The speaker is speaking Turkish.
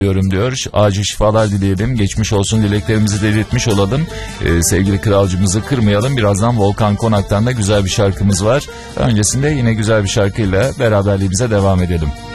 diyorum diyor. Acil şifalar dileyelim. Geçmiş olsun dileklerimizi de iletmiş olalım. Sevgili kralcımızı kırmayalım. Birazdan Volkan Konak'tan da güzel bir şarkımız var. Öncesinde yine güzel bir şarkıyla beraberliğimize devam edelim.